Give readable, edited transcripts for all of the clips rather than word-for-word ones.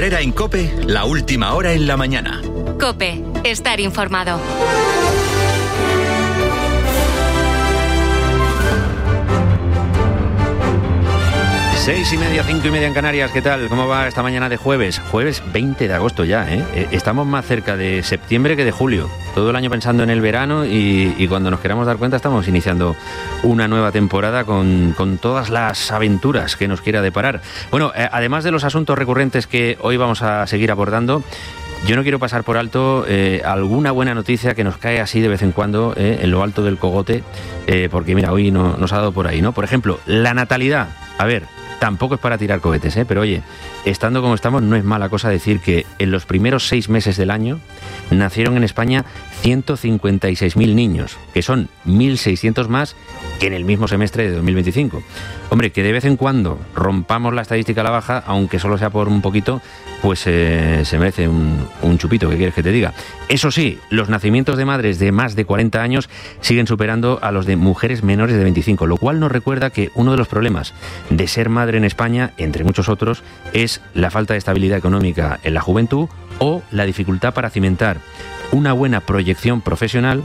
Herrera en COPE, la última hora en la mañana. COPE, estar informado. Seis y media, 5 y media en Canarias. ¿Qué tal? ¿Cómo va esta mañana de jueves? Jueves 20 de agosto ya, ¿eh? Estamos más cerca de septiembre que de julio. Todo el año pensando en el verano y cuando nos queramos dar cuenta estamos iniciando una nueva temporada con todas las aventuras que nos quiera deparar. Bueno, además de los asuntos recurrentes que hoy vamos a seguir abordando, yo no quiero pasar por alto alguna buena noticia que nos cae así de vez en cuando en lo alto del cogote, porque mira, hoy nos ha dado por ahí, ¿no? Por ejemplo, la natalidad. A ver, tampoco es para tirar cohetes, pero oye, estando como estamos, no es mala cosa decir que en los primeros 6 meses del año nacieron en España 156.000 niños, que son 1.600 más que en el mismo semestre de 2025. Hombre, que de vez en cuando rompamos la estadística a la baja, aunque solo sea por un poquito, pues se merece un chupito, ¿qué quieres que te diga? Eso sí, los nacimientos de madres de más de 40 años siguen superando a los de mujeres menores de 25, lo cual nos recuerda que uno de los problemas de ser madre en España, entre muchos otros, es la falta de estabilidad económica en la juventud o la dificultad para cimentar una buena proyección profesional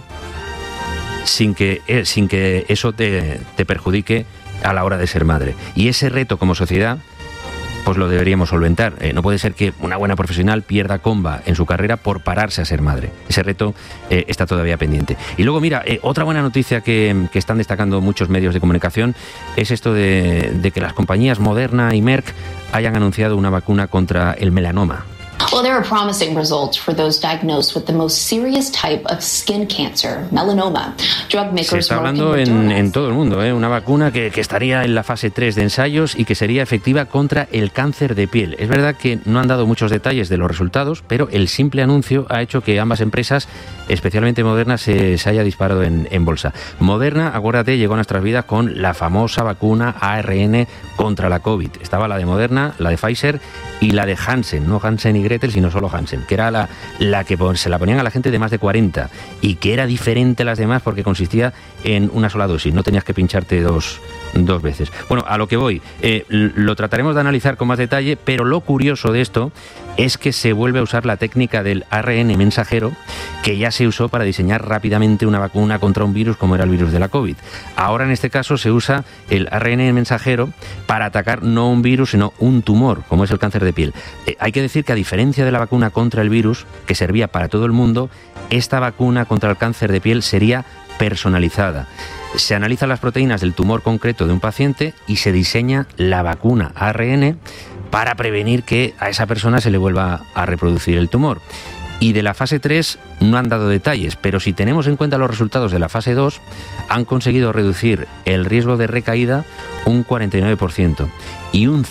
sin que eso te perjudique a la hora de ser madre. Y ese reto como sociedad pues lo deberíamos solventar. No puede ser que una buena profesional pierda comba en su carrera por pararse a ser madre. Ese reto está todavía pendiente. Y luego, mira, otra buena noticia que están destacando muchos medios de comunicación es esto de que las compañías Moderna y Merck hayan anunciado una vacuna contra el melanoma. Well, there are promising results for those diagnosed with the most serious type of skin cancer, melanoma. Drug makers Se está hablando en todo el mundo, una vacuna que estaría en la fase 3 de ensayos y que sería efectiva contra el cáncer de piel. Es verdad que no han dado muchos detalles de los resultados, pero el simple anuncio ha hecho que ambas empresas, especialmente Moderna, se haya disparado en bolsa. Moderna, acuérdate, llegó a nuestras vidas con la famosa vacuna ARN contra la COVID. Estaba la de Moderna, la de Pfizer y la de Janssen, no Janssen y Gretel, sino solo Janssen, que era la que se la ponían a la gente de más de 40 y que era diferente a las demás porque consistía en una sola dosis, no tenías que pincharte dos veces. Bueno, a lo que voy, lo trataremos de analizar con más detalle, pero lo curioso de esto es que se vuelve a usar la técnica del ARN mensajero que ya se usó para diseñar rápidamente una vacuna contra un virus como era el virus de la COVID. Ahora en este caso se usa el ARN mensajero para atacar no un virus sino un tumor, como es el cáncer de piel. Hay que decir que a diferencia de la vacuna contra el virus, que servía para todo el mundo, esta vacuna contra el cáncer de piel sería personalizada. Se analizan las proteínas del tumor concreto de un paciente y se diseña la vacuna ARN para prevenir que a esa persona se le vuelva a reproducir el tumor. Y de la fase 3 no han dado detalles, pero si tenemos en cuenta los resultados de la fase 2, han conseguido reducir el riesgo de recaída un 49% y un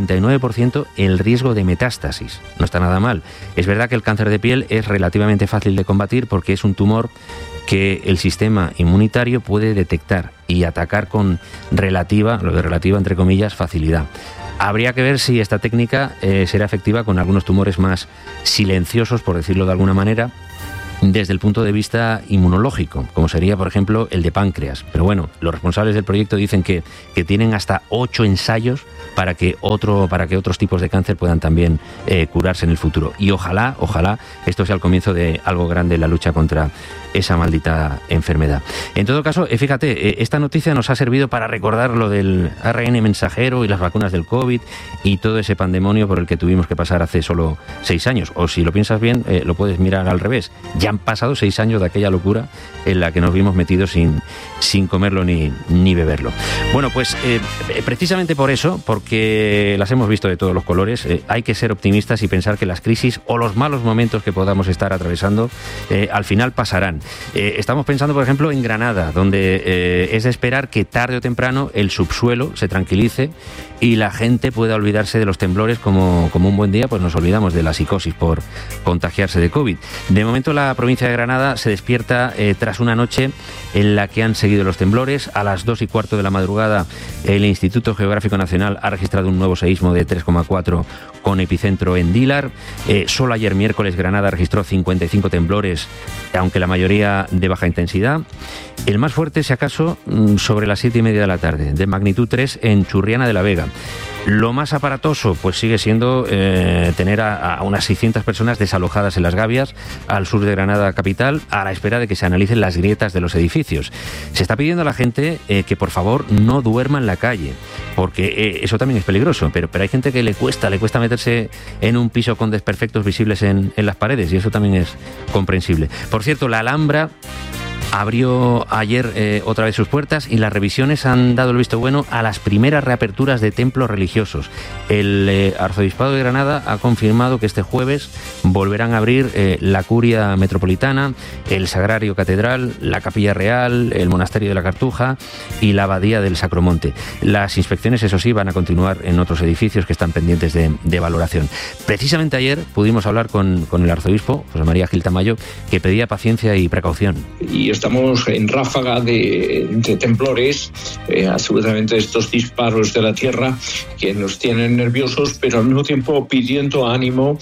59% el riesgo de metástasis. No está nada mal. Es verdad que el cáncer de piel es relativamente fácil de combatir porque es un tumor que el sistema inmunitario puede detectar y atacar con relativa entre comillas, facilidad. Habría que ver si esta técnica será efectiva con algunos tumores más silenciosos, por decirlo de alguna manera, desde el punto de vista inmunológico, como sería, por ejemplo, el de páncreas. Pero bueno, los responsables del proyecto dicen que tienen hasta 8 ensayos para que otros tipos de cáncer puedan también curarse en el futuro. Y ojalá esto sea el comienzo de algo grande en la lucha contra esa maldita enfermedad. En todo caso, fíjate, esta noticia nos ha servido para recordar lo del ARN mensajero y las vacunas del COVID y todo ese pandemonio por el que tuvimos que pasar hace solo 6 años. O si lo piensas bien, lo puedes mirar al revés. Ya han pasado 6 años de aquella locura en la que nos vimos metidos sin comerlo ni beberlo. Bueno, pues precisamente por eso, porque las hemos visto de todos los colores, hay que ser optimistas y pensar que las crisis o los malos momentos que podamos estar atravesando al final pasarán. Estamos pensando, por ejemplo, en Granada, donde es de esperar que tarde o temprano el subsuelo se tranquilice y la gente pueda olvidarse de los temblores como un buen día, pues nos olvidamos de la psicosis por contagiarse de COVID. De momento la provincia de Granada se despierta tras una noche en la que han seguido los temblores. A las 2:15 de la madrugada el Instituto Geográfico Nacional ha registrado un nuevo seísmo de 3,4 con epicentro en Dílar. Solo ayer miércoles Granada registró 55 temblores, aunque la mayoría de baja intensidad. El más fuerte, si acaso, sobre las 7:30 de la tarde, de magnitud 3 en Churriana de la Vega. Lo más aparatoso pues sigue siendo tener a unas 600 personas desalojadas en Las Gavias, al sur de Granada capital, a la espera de que se analicen las grietas de los edificios. Se está pidiendo a la gente que por favor no duerma en la calle, porque eso también es peligroso, pero hay gente que le cuesta meterse en un piso con desperfectos visibles en las paredes, y eso también es comprensible. Por cierto, la Alhambra abrió ayer otra vez sus puertas y las revisiones han dado el visto bueno a las primeras reaperturas de templos religiosos. El Arzobispado de Granada ha confirmado que este jueves volverán a abrir la Curia Metropolitana, el Sagrario Catedral, la Capilla Real, el Monasterio de la Cartuja y la Abadía del Sacromonte. Las inspecciones, eso sí, van a continuar en otros edificios que están pendientes de valoración. Precisamente ayer pudimos hablar con el arzobispo, José María Gil Tamayo, que pedía paciencia y precaución. Y estamos en ráfaga de temblores, absolutamente estos disparos de la tierra que nos tienen nerviosos, pero al mismo tiempo pidiendo ánimo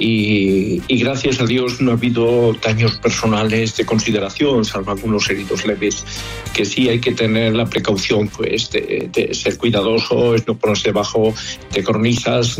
y gracias a Dios no ha habido daños personales de consideración, salvo algunos heridos leves, que sí hay que tener la precaución pues de ser cuidadoso, es no ponerse debajo de cornisas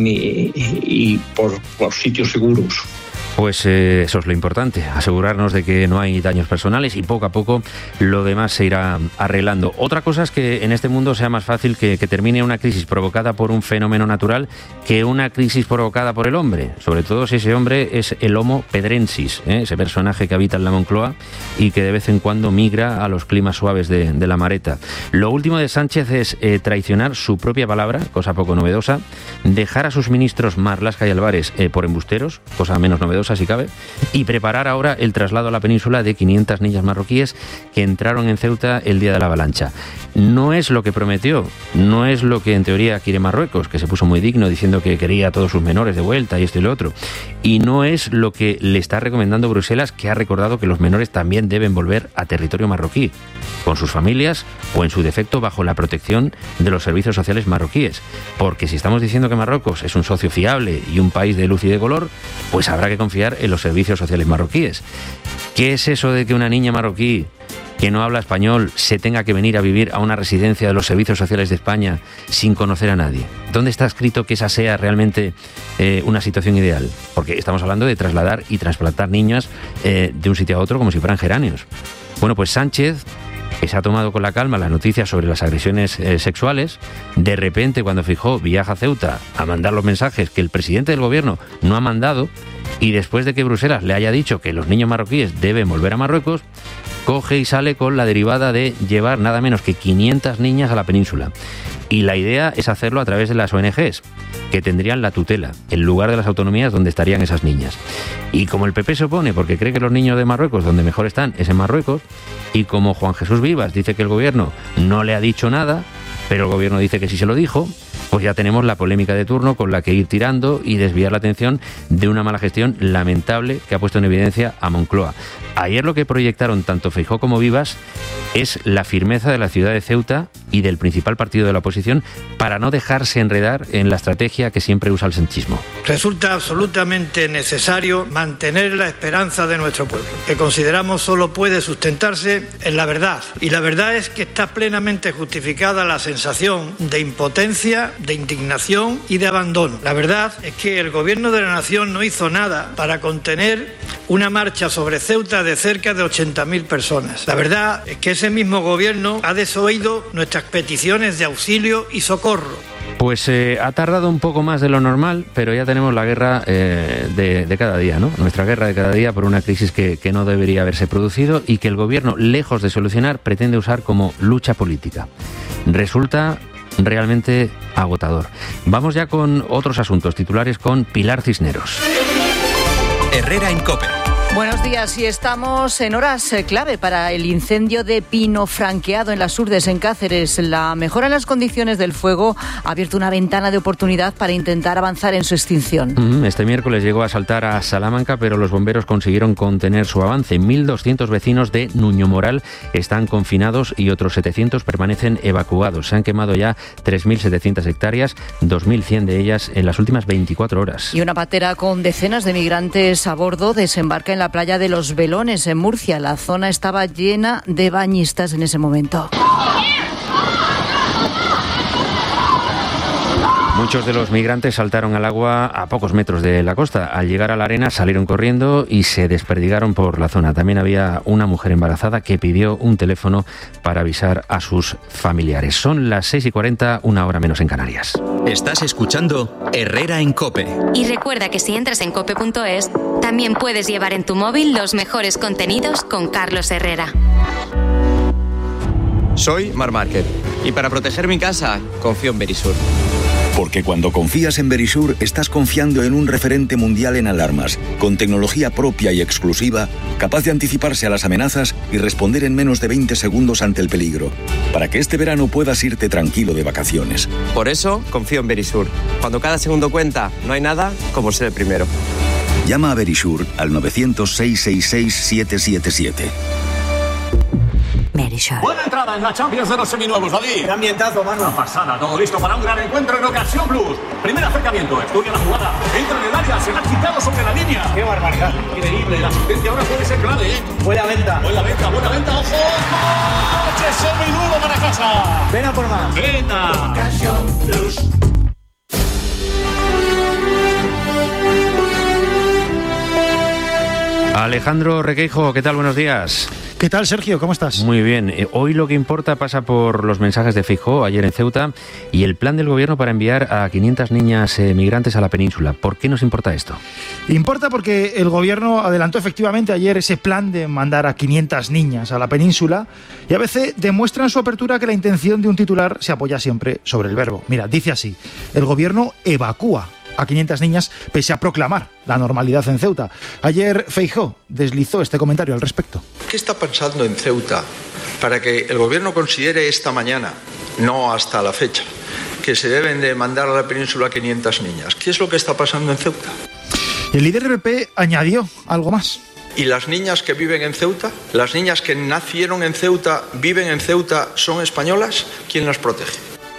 y por sitios seguros. Pues eso es lo importante, asegurarnos de que no hay daños personales y poco a poco lo demás se irá arreglando. Otra cosa es que en este mundo sea más fácil que termine una crisis provocada por un fenómeno natural que una crisis provocada por el hombre, sobre todo si ese hombre es el Homo pedrensis, ese personaje que habita en la Moncloa y que de vez en cuando migra a los climas suaves de la Mareta. Lo último de Sánchez es traicionar su propia palabra, cosa poco novedosa, dejar a sus ministros Marlaska y Álvarez por embusteros, cosa menos novedosa si cabe, y preparar ahora el traslado a la península de 500 niñas marroquíes que entraron en Ceuta el día de la avalancha. No es lo que prometió, no es lo que en teoría quiere Marruecos, que se puso muy digno diciendo que quería a todos sus menores de vuelta y esto y lo otro, y no es lo que le está recomendando Bruselas, que ha recordado que los menores también deben volver a territorio marroquí, con sus familias o en su defecto bajo la protección de los servicios sociales marroquíes, porque si estamos diciendo que Marruecos es un socio fiable y un país de luz y de color, pues habrá que confiar en los servicios sociales marroquíes. ¿Qué es eso de que una niña marroquí que no habla español se tenga que venir a vivir a una residencia de los servicios sociales de España sin conocer a nadie? ¿Dónde está escrito que esa sea realmente una situación ideal? Porque estamos hablando de trasladar y trasplantar niñas de un sitio a otro como si fueran geráneos. Bueno, pues Sánchez, que se ha tomado con la calma las noticias sobre las agresiones sexuales, de repente cuando Feijóo viaja a Ceuta a mandar los mensajes que el presidente del gobierno no ha mandado, y después de que Bruselas le haya dicho que los niños marroquíes deben volver a Marruecos, coge y sale con la derivada de llevar nada menos que 500 niñas a la península. Y la idea es hacerlo a través de las ONGs, que tendrían la tutela, en lugar de las autonomías donde estarían esas niñas. Y como el PP se opone porque cree que los niños de Marruecos donde mejor están es en Marruecos, y como Juan Jesús Vivas dice que el gobierno no le ha dicho nada, pero el gobierno dice que sí se lo dijo, pues ya tenemos la polémica de turno con la que ir tirando y desviar la atención de una mala gestión lamentable que ha puesto en evidencia a Moncloa. Ayer lo que proyectaron tanto Feijóo como Vivas es la firmeza de la ciudad de Ceuta y del principal partido de la oposición para no dejarse enredar en la estrategia que siempre usa el sanchismo. Resulta absolutamente necesario mantener la esperanza de nuestro pueblo, que consideramos solo puede sustentarse en la verdad. Y la verdad es que está plenamente justificada la sensación de impotencia, de indignación y de abandono. La verdad es que el gobierno de la nación no hizo nada para contener una marcha sobre Ceuta de cerca de 80.000 personas. La verdad es que ese mismo gobierno ha desoído nuestras peticiones de auxilio y socorro. Pues ha tardado un poco más de lo normal, pero ya tenemos la guerra de cada día, ¿no? Nuestra guerra de cada día por una crisis que no debería haberse producido y que el gobierno, lejos de solucionar, pretende usar como lucha política. Resulta realmente agotador. Vamos ya con otros asuntos titulares con Pilar Cisneros. Herrera en COPE. Buenos días, y estamos en horas clave para el incendio de pino franqueado en las Urdes, en Cáceres. La mejora en las condiciones del fuego ha abierto una ventana de oportunidad para intentar avanzar en su extinción. Este miércoles llegó a saltar a Salamanca, pero los bomberos consiguieron contener su avance. 1.200 vecinos de Nuñomoral están confinados y otros 700 permanecen evacuados. Se han quemado ya 3.700 hectáreas, 2.100 de ellas en las últimas 24 horas. Y una patera con decenas de migrantes a bordo desembarca en la playa de Los Velones, en Murcia. La zona estaba llena de bañistas en ese momento. Muchos de los migrantes saltaron al agua a pocos metros de la costa. Al llegar a la arena salieron corriendo y se desperdigaron por la zona. También había una mujer embarazada que pidió un teléfono para avisar a sus familiares. Son las 6:40, una hora menos en Canarias. Estás escuchando Herrera en COPE. Y recuerda que si entras en cope.es, también puedes llevar en tu móvil los mejores contenidos con Carlos Herrera. Soy Marc Márquez y para proteger mi casa confío en Verisur. Porque cuando confías en Verisur, estás confiando en un referente mundial en alarmas, con tecnología propia y exclusiva, capaz de anticiparse a las amenazas y responder en menos de 20 segundos ante el peligro, para que este verano puedas irte tranquilo de vacaciones. Por eso confío en Verisur. Cuando cada segundo cuenta, no hay nada como ser el primero. Llama a Verisur al 900-666-777. Verisur. Buena entrada en la Champions de los seminuevos, David. ¡Qué ambientazo, mano! Una pasada, todo listo para un gran encuentro en Ocasión Plus. Primer acercamiento, estudia la jugada, entra en el área, se la ha quitado sobre la línea. ¡Qué barbaridad! Increíble, la asistencia ahora puede ser clave, ¿eh? Buena venta, buena venta, ojo. ¡Coche seminuevo para casa! Ven a por más. Venga. Ocasión Plus. Alejandro Requeijo, ¿qué tal? Buenos días. ¿Qué tal, Sergio? ¿Cómo estás? Muy bien. Hoy lo que importa pasa por los mensajes de Feijóo ayer en Ceuta y el plan del gobierno para enviar a 500 niñas migrantes a la península. ¿Por qué nos importa esto? Importa porque el gobierno adelantó efectivamente ayer ese plan de mandar a 500 niñas a la península y a veces demuestra en su apertura que la intención de un titular se apoya siempre sobre el verbo. Mira, dice así: el gobierno evacúa a 500 niñas pese a proclamar la normalidad en Ceuta. Ayer Feijóo deslizó este comentario al respecto. ¿Qué está pasando en Ceuta para que el gobierno considere esta mañana, no hasta la fecha, que se deben de mandar a la península 500 niñas? ¿Qué es lo que está pasando en Ceuta? El líder del PP añadió algo más. ¿Y las niñas que viven en Ceuta? ¿Las niñas que nacieron en Ceuta, viven en Ceuta, son españolas? ¿Quién las protege?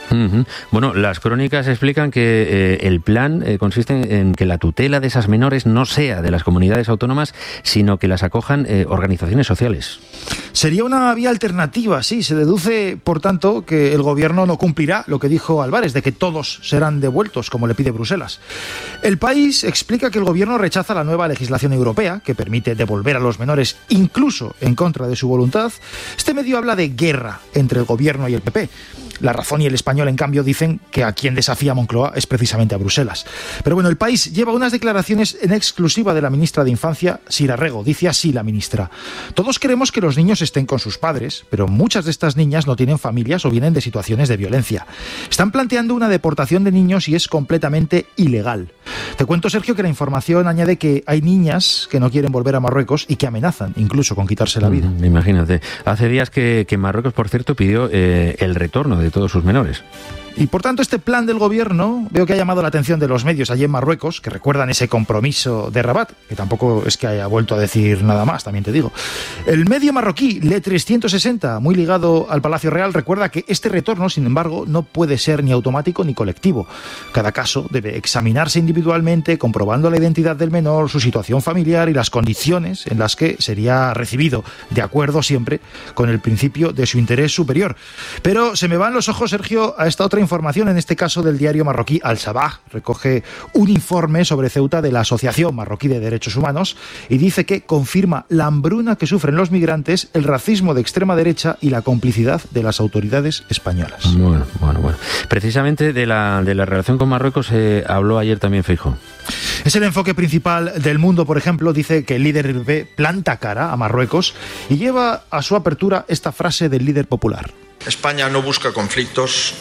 Bueno, las crónicas explican que el plan consiste en que la tutela de esas menores no sea de las comunidades autónomas, sino que las acojan organizaciones sociales. Sería una vía alternativa, sí. Se deduce, por tanto, que el gobierno no cumplirá lo que dijo Álvarez, de que todos serán devueltos, como le pide Bruselas. El País explica que el gobierno rechaza la nueva legislación europea, que permite devolver a los menores incluso en contra de su voluntad. Este medio habla de guerra entre el gobierno y el PP. La Razón y El Español, en cambio, dicen que a quien desafía a Moncloa es precisamente a Bruselas. Pero bueno, El País lleva unas declaraciones en exclusiva de la ministra de Infancia, Sira Rego. Dice así la ministra: todos queremos que los niños estén con sus padres, pero muchas de estas niñas no tienen familias o vienen de situaciones de violencia. Están planteando una deportación de niños y es completamente ilegal. Te cuento, Sergio, que la información añade que hay niñas que no quieren volver a Marruecos y que amenazan incluso con quitarse la vida. Imagínate. Hace días que Marruecos, por cierto, pidió el retorno de todos sus menores. Y por tanto este plan del gobierno veo que ha llamado la atención de los medios allí en Marruecos, que recuerdan ese compromiso de Rabat, que tampoco es que haya vuelto a decir nada más, también te digo. El medio marroquí, Le 360, muy ligado al Palacio Real, recuerda que este retorno, sin embargo, no puede ser ni automático ni colectivo. Cada caso debe examinarse individualmente, comprobando la identidad del menor, su situación familiar y las condiciones en las que sería recibido, de acuerdo siempre con el principio de su interés superior. Pero se me van los ojos, Sergio, a esta otra información, en este caso del diario marroquí Al Sabah. Recoge un informe sobre Ceuta de la Asociación Marroquí de Derechos Humanos y dice que confirma la hambruna que sufren los migrantes, el racismo de extrema derecha y la complicidad de las autoridades españolas. Bueno. Precisamente de la relación con Marruecos habló ayer también Feijóo. Es el enfoque principal del Mundo, por ejemplo. Dice que el líder del PP planta cara a Marruecos y lleva a su apertura esta frase del líder popular: España no busca conflictos,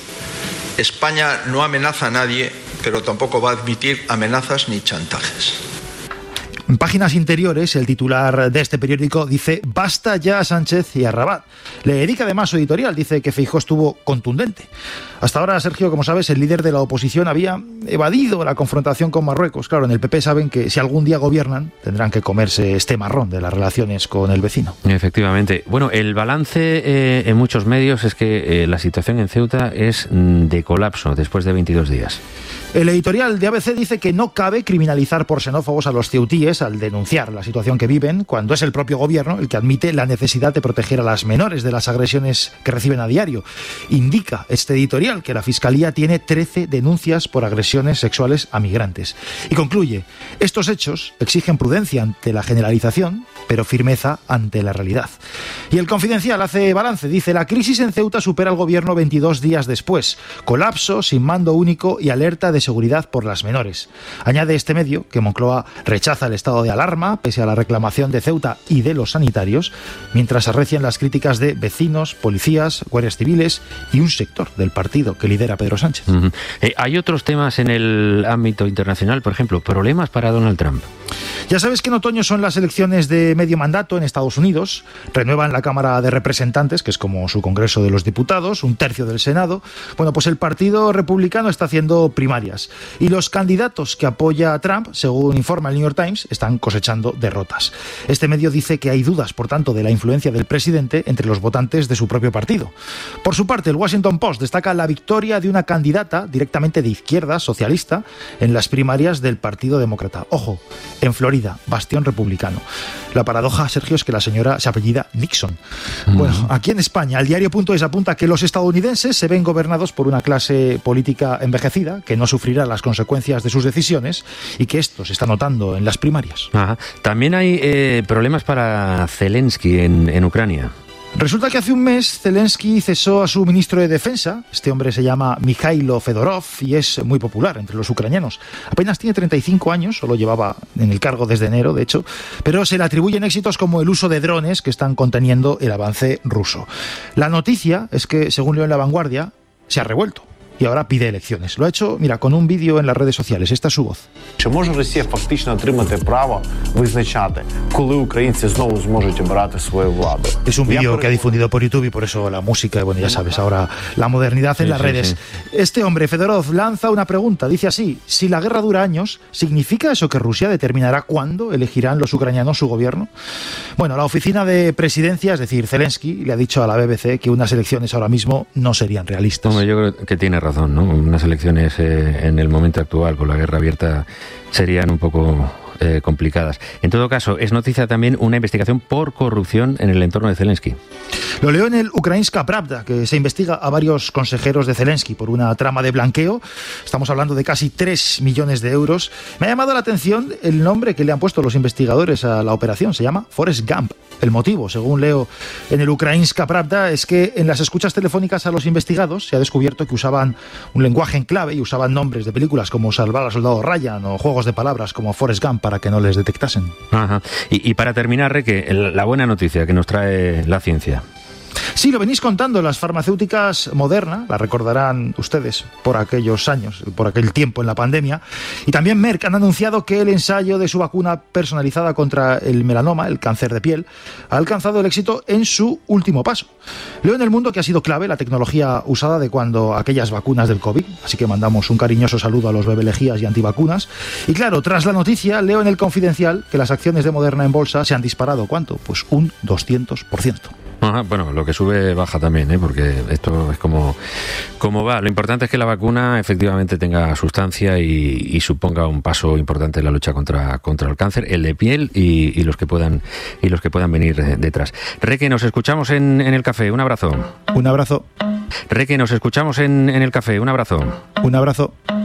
España no amenaza a nadie, pero tampoco va a admitir amenazas ni chantajes. En páginas interiores, el titular de este periódico dice: basta ya a Sánchez y a Rabat. Le dedica además su editorial, dice que Feijóo estuvo contundente. Hasta ahora, Sergio, como sabes, el líder de la oposición había evadido la confrontación con Marruecos. Claro, en el PP saben que si algún día gobiernan, tendrán que comerse este marrón de las relaciones con el vecino. Efectivamente. Bueno, el balance en muchos medios es que la situación en Ceuta es de colapso después de 22 días. El editorial de ABC dice que no cabe criminalizar por xenófobos a los ceutíes al denunciar la situación que viven, cuando es el propio gobierno el que admite la necesidad de proteger a las menores de las agresiones que reciben a diario. Indica este editorial que la Fiscalía tiene 13 denuncias por agresiones sexuales a migrantes. Y concluye: estos hechos exigen prudencia ante la generalización, pero firmeza ante la realidad. Y el Confidencial hace balance, dice: la crisis en Ceuta supera al gobierno 22 días después. Colapso, sin mando único y alerta de seguridad por las menores. Añade este medio que Moncloa rechaza el estado de alarma pese a la reclamación de Ceuta y de los sanitarios, mientras arrecian las críticas de vecinos, policías, guardias civiles y un sector del partido que lidera Pedro Sánchez. Hay otros temas en el ámbito internacional, por ejemplo, problemas para Donald Trump. Ya sabes que en otoño son las elecciones de medio mandato en Estados Unidos. Renuevan la Cámara de Representantes, que es como su Congreso de los Diputados, 1/3 del Senado. Bueno, pues el Partido Republicano está haciendo primarias. Y los candidatos que apoya a Trump, según informa el New York Times, están cosechando derrotas. Este medio dice que hay dudas, por tanto, de la influencia del presidente entre los votantes de su propio partido. Por su parte, el Washington Post destaca la victoria de una candidata directamente de izquierda, socialista, en las primarias del Partido Demócrata. Ojo, en Florida, bastión republicano. La paradoja, Sergio, es que la señora se apellida Nixon. Bueno, aquí en España, el diario.es apunta que los estadounidenses se ven gobernados por una clase política envejecida que no sufrirá las consecuencias de sus decisiones y que esto se está notando en las primarias. Ajá. También hay problemas para Zelensky en Ucrania. Resulta que hace un mes Zelensky cesó a su ministro de Defensa. Este hombre se llama Mikhailo Fedorov y es muy popular entre los ucranianos. Apenas tiene 35 años, solo llevaba en el cargo desde enero, de hecho, pero se le atribuyen éxitos como el uso de drones que están conteniendo el avance ruso. La noticia es que, según leo en La Vanguardia, se ha revuelto y ahora pide elecciones. Lo ha hecho, mira, con un vídeo en las redes sociales. Esta es su voz. Чи може Росія фактично отримати право визначати, коли українці знову зможуть обирати свою владу? Es un vídeo que ha difundido por YouTube y por eso la música, bueno, ya sabes, ahora la modernidad en las redes. Este hombre, Fedorov, lanza una pregunta. Dice así: si la guerra dura años, ¿significa eso que Rusia determinará cuándo elegirán los ucranianos su gobierno? Bueno, la oficina de presidencia, es decir, Zelensky, le ha dicho a la BBC que unas elecciones ahora mismo no serían realistas. Hombre, yo creo que tiene razón, ¿no? Unas elecciones en el momento actual, con la guerra abierta, serían un poco complicadas. En todo caso, es noticia también una investigación por corrupción en el entorno de Zelensky. Lo leo en el Ukrainska Pravda, que se investiga a varios consejeros de Zelensky por una trama de blanqueo. Estamos hablando de casi 3 millones de euros. Me ha llamado la atención el nombre que le han puesto los investigadores a la operación. Se llama Forrest Gump. El motivo, según leo en el Ukrainska Pravda, es que en las escuchas telefónicas a los investigados se ha descubierto que usaban un lenguaje en clave y usaban nombres de películas como Salvar al Soldado Ryan o juegos de palabras como Forrest Gump para que no les detectasen. Ajá. Y para terminar, Reque, la buena noticia que nos trae la ciencia. Sí, lo venís contando, las farmacéuticas Moderna, la recordarán ustedes por aquellos años, por aquel tiempo en la pandemia, y también Merck han anunciado que el ensayo de su vacuna personalizada contra el melanoma, el cáncer de piel, ha alcanzado el éxito en su último paso. Leo en El Mundo que ha sido clave la tecnología usada de cuando aquellas vacunas del COVID, así que mandamos un cariñoso saludo a los bebelejías y antivacunas. Y claro, tras la noticia, leo en El Confidencial que las acciones de Moderna en bolsa se han disparado, ¿cuánto? Pues un 200%. Ajá, bueno, lo que sube baja también, porque esto es como va. Lo importante es que la vacuna efectivamente tenga sustancia y suponga un paso importante en la lucha contra el cáncer, el de piel y los que puedan venir detrás. Reque, nos escuchamos en el café. Un abrazo. Un abrazo. Reque, nos escuchamos en el café. Un abrazo. Un abrazo.